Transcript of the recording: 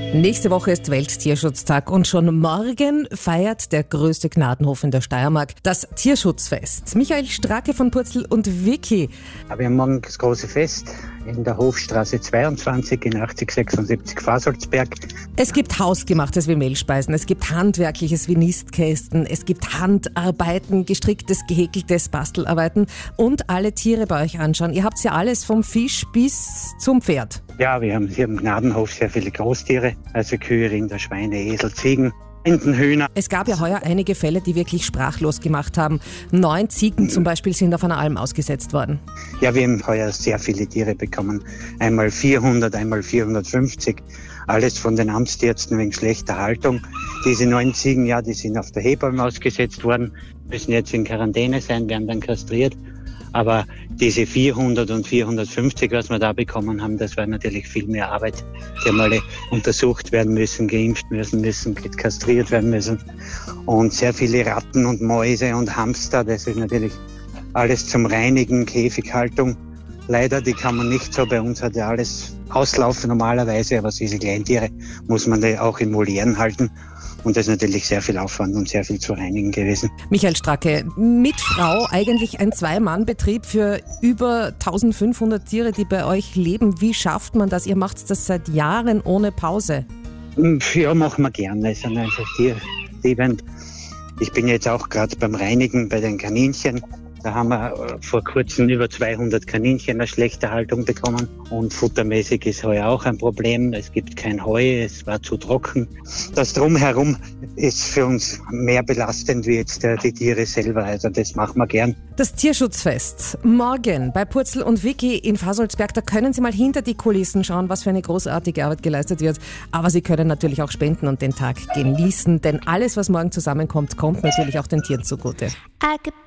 Nächste Woche ist Welttierschutztag und schon morgen feiert der größte Gnadenhof in der Steiermark das Tierschutzfest. Michael Stracke von Purzel und Wiki. Wir haben morgen das große Fest in der Hofstraße 22 in 8076 Fasolzberg. Es gibt Hausgemachtes wie Mehlspeisen, es gibt Handwerkliches wie Nistkästen, es gibt Handarbeiten, gestricktes, gehäkeltes, Bastelarbeiten und alle Tiere bei euch anschauen. Ihr habt ja alles vom Fisch bis zum Pferd. Ja, wir haben hier im Gnadenhof sehr viele Großtiere, also Kühe, Rinder, Schweine, Esel, Ziegen, Enten, Hühner. Es gab ja heuer einige Fälle, die wirklich sprachlos gemacht haben. 9 Ziegen zum Beispiel sind auf einer Alm ausgesetzt worden. Ja, wir haben heuer sehr viele Tiere bekommen. Einmal 400, einmal 450. Alles von den Amtsärzten wegen schlechter Haltung. Diese 9 Ziegen, ja, die sind auf der Hebamme ausgesetzt worden, müssen jetzt in Quarantäne sein, werden dann kastriert. Aber diese 400 und 450, was wir da bekommen haben, das war natürlich viel mehr Arbeit. Die haben alle untersucht werden müssen, geimpft werden müssen, kastriert werden müssen. Und sehr viele Ratten und Mäuse und Hamster, das ist natürlich alles zum Reinigen, Käfighaltung. Leider, die kann man nicht so, bei uns hat ja alles auslaufen normalerweise, aber diese Kleintiere muss man da auch in Volieren halten. Und das ist natürlich sehr viel Aufwand und sehr viel zu reinigen gewesen. Michael Stracke, mit Frau eigentlich ein 2-Mann-Betrieb für über 1500 Tiere, die bei euch leben. Wie schafft man das? Ihr macht das seit Jahren ohne Pause. Ja, machen wir gerne. Es sind einfach Tierliebend. Ich bin jetzt auch gerade beim Reinigen bei den Kaninchen. Da haben wir vor kurzem über 200 Kaninchen eine schlechte Haltung bekommen. Und futtermäßig ist Heu auch ein Problem. Es gibt kein Heu, es war zu trocken. Das Drumherum ist für uns mehr belastend wie jetzt die Tiere selber. Also das machen wir gern. Das Tierschutzfest morgen bei Purzel und Wiki in Fasolzberg. Da können Sie mal hinter die Kulissen schauen, was für eine großartige Arbeit geleistet wird. Aber Sie können natürlich auch spenden und den Tag genießen. Denn alles, was morgen zusammenkommt, kommt natürlich auch den Tieren zugute.